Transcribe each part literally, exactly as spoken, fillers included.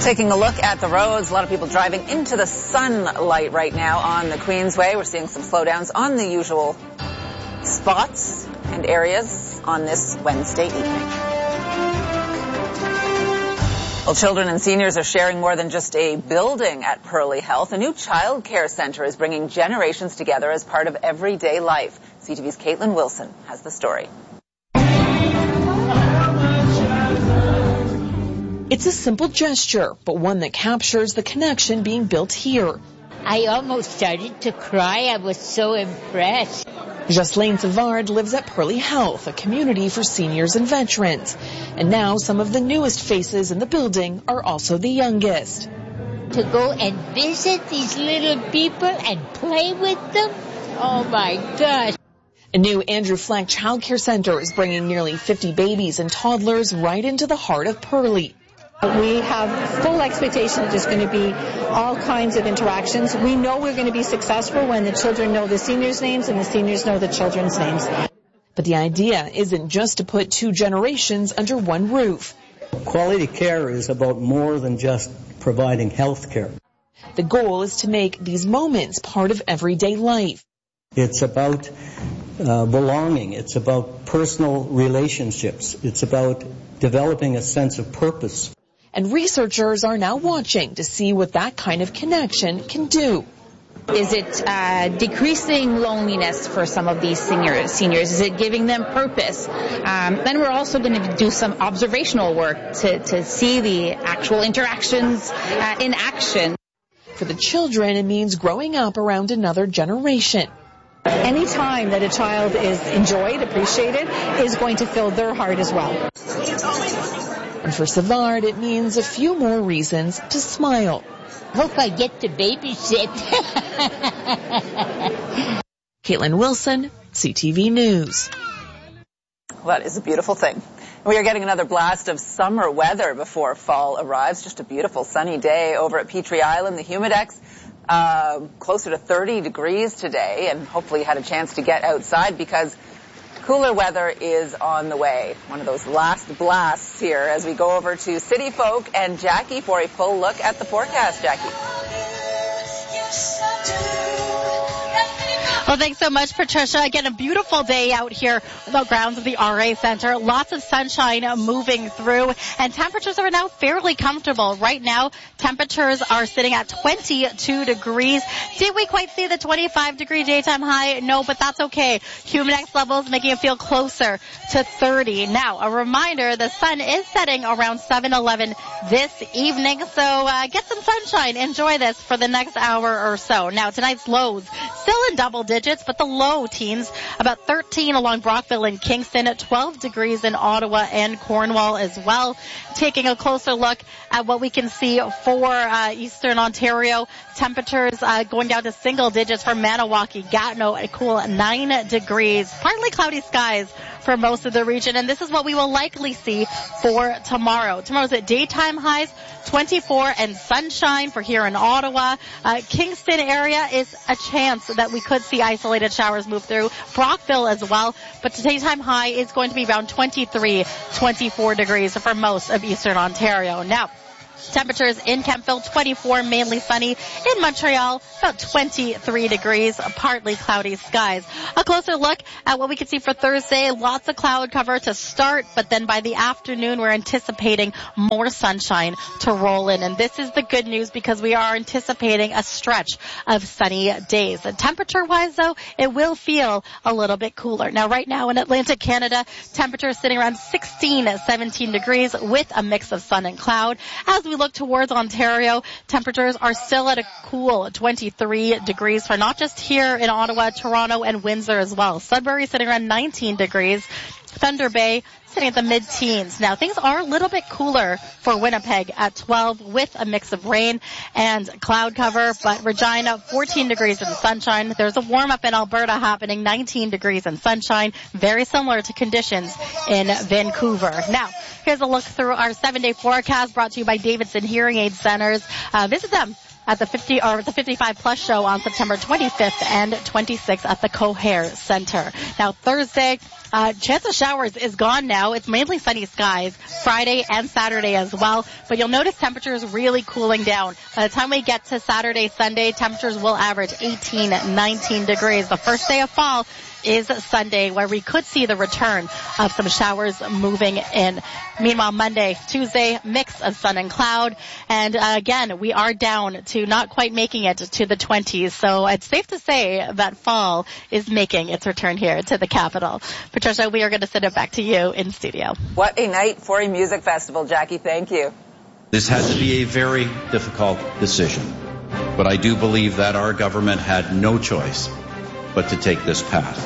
Taking a look at the roads, a lot of people driving into the sunlight right now on the Queensway. We're seeing some slowdowns on the usual spots and areas on this Wednesday evening. Well, children and seniors are sharing more than just a building at Pearly Health. A new child care centre is bringing generations together as part of everyday life. C T V's Caitlin Wilson has the story. It's a simple gesture, but one that captures the connection being built here. I almost started to cry. I was so impressed. Jocelyn Savard lives at Pearly Health, a community for seniors and veterans. And now some of the newest faces in the building are also the youngest. To go and visit these little people and play with them? Oh my gosh. A new Andrew Flack Child Care Center is bringing nearly fifty babies and toddlers right into the heart of Pearly. We have full expectation that there's going to be all kinds of interactions. We know we're going to be successful when the children know the seniors' names and the seniors know the children's names. But the idea isn't just to put two generations under one roof. Quality care is about more than just providing health care. The goal is to make these moments part of everyday life. It's about uh, belonging. It's about personal relationships. It's about developing a sense of purpose. And researchers are now watching to see what that kind of connection can do. Is it uh, decreasing loneliness for some of these seniors? Seniors? Is it giving them purpose? Um, then we're also going to do some observational work to, to see the actual interactions uh, in action. For the children, it means growing up around another generation. Any time that a child is enjoyed, appreciated, is going to fill their heart as well. And for Savard, it means a few more reasons to smile. Hope I get to babysit. Caitlin Wilson, C T V News. Well, that is a beautiful thing. We are getting another blast of summer weather before fall arrives. Just a beautiful sunny day over at Petrie Island. The Humidex uh, closer to thirty degrees today, and hopefully you had a chance to get outside because cooler weather is on the way. One of those last blasts here as we go over to City Folk and Jackie for a full look at the forecast. Jackie. Well, thanks so much, Patricia. Again, a beautiful day out here on the grounds of the R A Center. Lots of sunshine moving through, and temperatures are now fairly comfortable. Right now, temperatures are sitting at twenty-two degrees. Did we quite see the twenty-five degree daytime high? No, but that's okay. Humidex levels making it feel closer to thirty. Now, a reminder, the sun is setting around seven eleven this evening, so uh, get some sunshine. Enjoy this for the next hour or so. Now, tonight's lows still in double digits, but the low teens, about thirteen along Brockville and Kingston, twelve degrees in Ottawa and Cornwall as well. Taking a closer look at what we can see for uh, Eastern Ontario, temperatures uh, going down to single digits for Maniwaki, Gatineau, a cool nine degrees. Partly cloudy skies for most of the region, and this is what we will likely see for tomorrow. Tomorrow's at daytime highs, twenty-four, and sunshine for here in Ottawa. Uh, Kingston area is a chance that we could see isolated showers move through. Brockville as well, but the daytime high is going to be around twenty-three, twenty-four degrees for most of Eastern Ontario. Now, temperatures in Kemptville, twenty-four, mainly sunny. In Montreal, about twenty-three degrees, partly cloudy skies. A closer look at what we can see for Thursday. Lots of cloud cover to start, but then by the afternoon, we're anticipating more sunshine to roll in. And this is the good news because we are anticipating a stretch of sunny days. And temperature-wise, though, it will feel a little bit cooler. Now, right now in Atlantic Canada, temperatures sitting around sixteen, seventeen degrees with a mix of sun and cloud. As we look towards Ontario, temperatures are still at a cool twenty-three degrees for not just here in Ottawa, Toronto, and Windsor as well. Sudbury sitting around nineteen degrees. Thunder Bay sitting at the mid-teens. Now, things are a little bit cooler for Winnipeg at twelve with a mix of rain and cloud cover, but Regina, fourteen degrees in the sunshine. There's a warm-up in Alberta happening, nineteen degrees in sunshine, very similar to conditions in Vancouver. Now, here's a look through our seven-day forecast brought to you by Davidson Hearing Aid Centers. Uh, visit them at the fifty or the fifty-five plus show on September twenty-fifth and twenty-sixth at the Cohair Center. Now Thursday, uh, chance of showers is gone now. It's mainly sunny skies Friday and Saturday as well, but you'll notice temperatures really cooling down. By the time we get to Saturday, Sunday, temperatures will average eighteen, nineteen degrees. The first day of fall is Sunday, where we could see the return of some showers moving in. Meanwhile, Monday, Tuesday, mix of sun and cloud. And uh, again, we are down to not quite making it to the twenties. So it's safe to say that fall is making its return here to the capital. Patricia, we are going to send it back to you in studio. What a night for a music festival, Jackie. Thank you. This had to be a very difficult decision, but I do believe that our government had no choice but to take this path.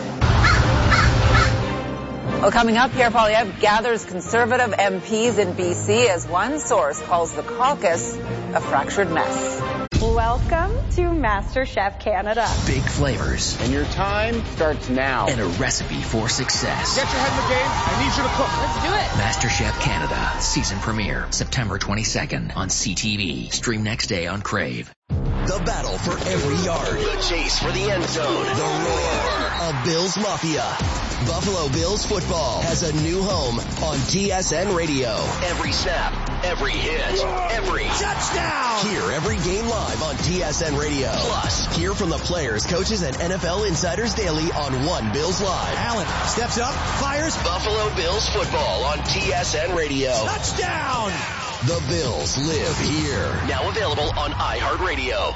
Well, coming up, Pierre Poilievre gathers Conservative M Ps in B C as one source calls the caucus a fractured mess. Welcome to MasterChef Canada. Big flavors. And your time starts now. And a recipe for success. Get your head in the game. I need you to cook. Let's do it. MasterChef Canada. Season premiere. September twenty-second on C T V. Stream next day on Crave. The battle for every yard. The chase for the end zone. The roar of Bills Mafia. Buffalo Bills football has a new home on T S N Radio. Every snap, every hit, every touchdown. Hear every game live on T S N Radio. Plus, hear from the players, coaches, and N F L insiders daily on One Bills Live. Allen steps up, fires. Buffalo Bills football on T S N Radio. Touchdown. The Bills live here. Now available on iHeartRadio.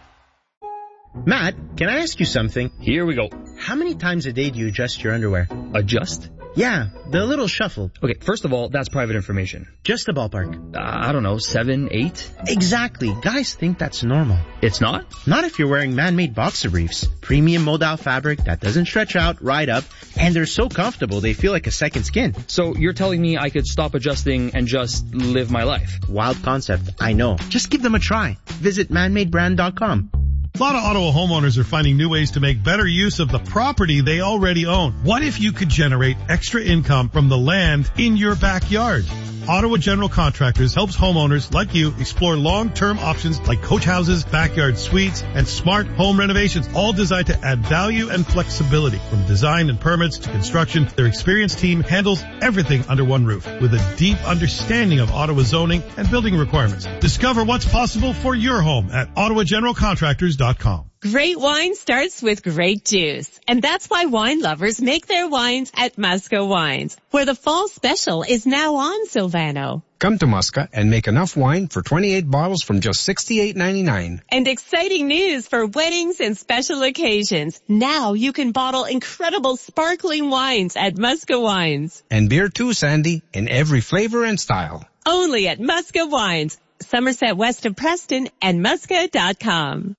Matt, can I ask you something? Here we go. How many times a day do you adjust your underwear? Adjust? Yeah, the little shuffle. Okay, first of all, that's private information. Just a ballpark. Uh, I don't know, seven, eight? Exactly. Guys think that's normal. It's not? Not if you're wearing man-made boxer briefs. Premium moldal fabric that doesn't stretch out, right up, and they're so comfortable they feel like a second skin. So you're telling me I could stop adjusting and just live my life? Wild concept, I know. Just give them a try. Visit man made brand dot com. A lot of Ottawa homeowners are finding new ways to make better use of the property they already own. What if you could generate extra income from the land in your backyard? Ottawa General Contractors helps homeowners like you explore long-term options like coach houses, backyard suites, and smart home renovations, all designed to add value and flexibility. From design and permits to construction, their experienced team handles everything under one roof with a deep understanding of Ottawa zoning and building requirements. Discover what's possible for your home at ottawa general contractors dot com. Great wine starts with great juice. And that's why wine lovers make their wines at Musca Wines, where the fall special is now on, Silvano. Come to Musca and make enough wine for twenty-eight bottles from just sixty-eight ninety-nine. And exciting news for weddings and special occasions. Now you can bottle incredible sparkling wines at Musca Wines. And beer too, Sandy, in every flavor and style. Only at Musca Wines, Somerset west of Preston, and musca dot com.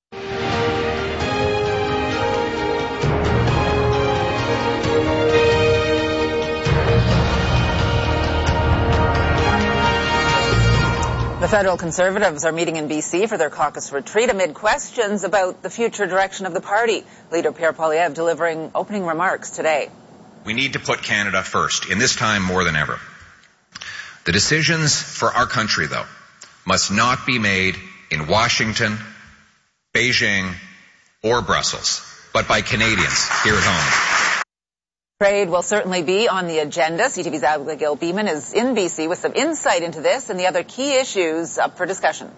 The federal Conservatives are meeting in B C for their caucus retreat amid questions about the future direction of the party. Leader Pierre Poilievre delivering opening remarks today. We need to put Canada first, in this time more than ever. The decisions for our country, though, must not be made in Washington, Beijing, or Brussels, but by Canadians here at home. Trade will certainly be on the agenda. C T V's Abigail Beeman is in B C with some insight into this and the other key issues up for discussion.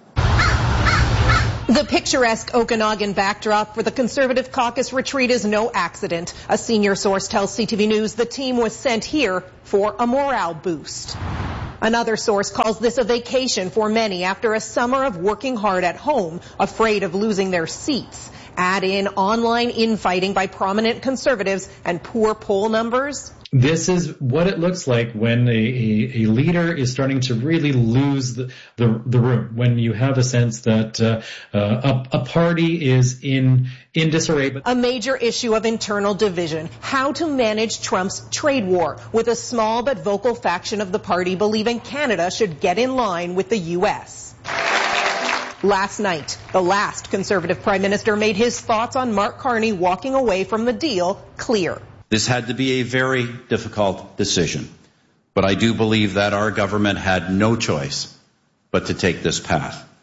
The picturesque Okanagan backdrop for the Conservative caucus retreat is no accident. A senior source tells C T V News the team was sent here for a morale boost. Another source calls this a vacation for many after a summer of working hard at home, afraid of losing their seats. Add in online infighting by prominent Conservatives and poor poll numbers. This is what it looks like when a, a, a leader is starting to really lose the, the, the room, when you have a sense that uh, uh, a, a party is in, in disarray. A major issue of internal division, how to manage Trump's trade war, with a small but vocal faction of the party believing Canada should get in line with the U S Last night, the last Conservative Prime Minister made his thoughts on Mark Carney walking away from the deal clear. This had to be a very difficult decision, but I do believe that our government had no choice but to take this path.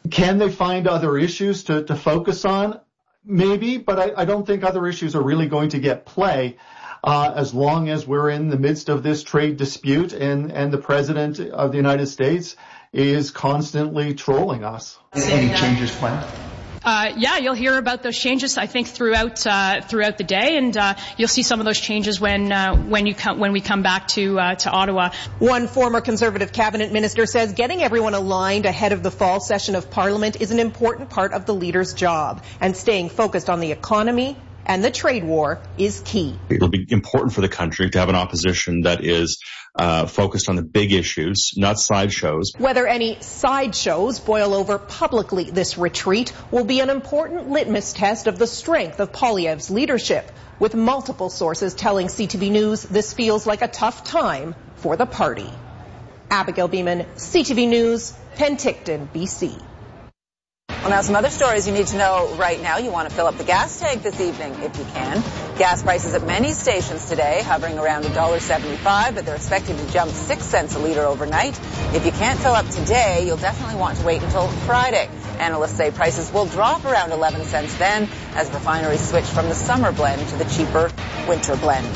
Can they find other issues to, to focus on? Maybe, but I, I don't think other issues are really going to get play uh, as long as we're in the midst of this trade dispute and, and the President of the United States is constantly trolling us. Any changes planned? Uh, yeah, you'll hear about those changes, I think, throughout uh, throughout the day, and uh, you'll see some of those changes when uh, when you come when we come back to uh, to Ottawa. One former Conservative cabinet minister says getting everyone aligned ahead of the fall session of Parliament is an important part of the leader's job, and staying focused on the economy and the trade war is key. It'll be important for the country to have an opposition that is uh, focused on the big issues, not sideshows. Whether any sideshows boil over publicly this retreat will be an important litmus test of the strength of Poilievre's leadership, with multiple sources telling C T V News this feels like a tough time for the party. Abigail Beeman, C T V News, Penticton, B C. Well, now some other stories you need to know right now. You want to fill up the gas tank this evening if you can. Gas prices at many stations today hovering around one dollar seventy-five, but they're expected to jump six cents a litre overnight. If you can't fill up today, you'll definitely want to wait until Friday. Analysts say prices will drop around eleven cents then as refineries switch from the summer blend to the cheaper winter blend.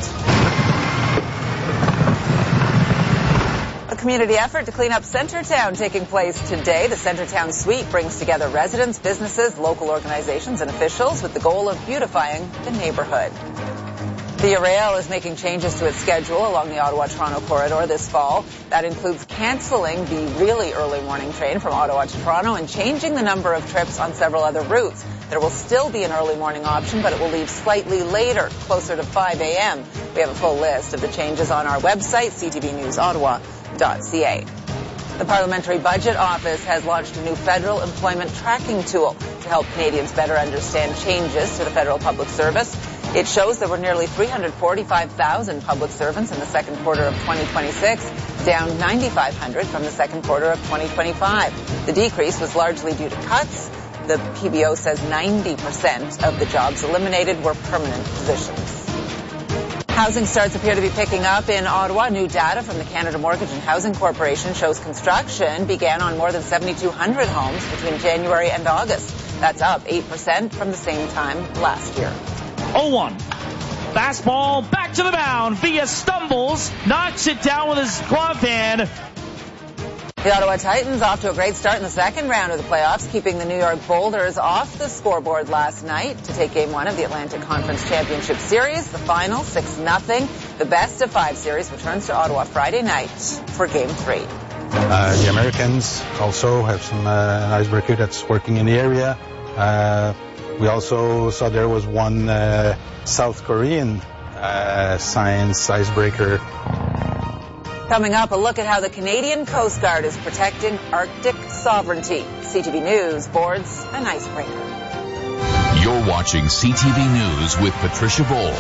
A community effort to clean up Centretown taking place today. The Centretown Sweep brings together residents, businesses, local organizations, and officials with the goal of beautifying the neighborhood. The Rail is making changes to its schedule along the Ottawa-Toronto corridor this fall. That includes canceling the really early morning train from Ottawa to Toronto and changing the number of trips on several other routes. There will still be an early morning option, but it will leave slightly later, closer to five a.m. We have a full list of the changes on our website, c t v news ottawa dot c a. The Parliamentary Budget Office has launched a new federal employment tracking tool to help Canadians better understand changes to the federal public service. It shows there were nearly three hundred forty-five thousand public servants in the second quarter of twenty twenty-six, down nine thousand five hundred from the second quarter of twenty twenty-five. The decrease was largely due to cuts. The P B O says ninety percent of the jobs eliminated were permanent positions. Housing starts appear to be picking up in Ottawa. New data from the Canada Mortgage and Housing Corporation shows construction began on more than seven thousand two hundred homes between January and August. That's up eight percent from the same time last year. oh one. Fastball back to the mound. Villa stumbles, knocks it down with his glove hand. The Ottawa Titans off to a great start in the second round of the playoffs, keeping the New York Boulders off the scoreboard last night to take game one of the Atlantic Conference Championship Series. The final, six nothing. The best of five series returns to Ottawa Friday night for game three. Uh, the Americans also have some uh, icebreaker that's working in the area. Uh, we also saw there was one uh, South Korean uh, science icebreaker. Coming up, a look at how the Canadian Coast Guard is protecting Arctic sovereignty. C T V News boards an icebreaker. You're watching C T V News with Patricia Bowl.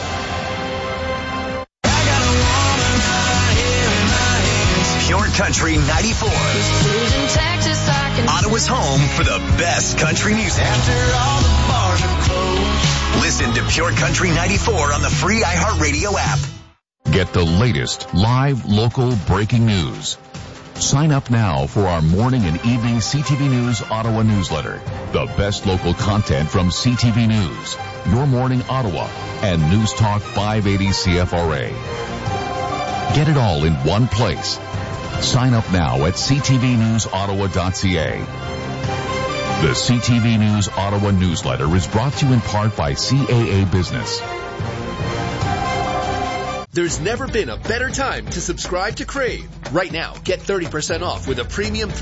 Pure Country ninety-four. Ottawa's home for the best country music. After all the bars are closed. Listen to Pure Country ninety-four on the free iHeartRadio app. Get the latest live local breaking news. Sign up now for our morning and evening C T V News Ottawa newsletter. The best local content from C T V News, Your Morning Ottawa, and News Talk five eighty C F R A. Get it all in one place. Sign up now at c t v news ottawa dot c a. The C T V News Ottawa newsletter is brought to you in part by C A A Business. There's never been a better time to subscribe to Crave. Right now, get thirty percent off with a premium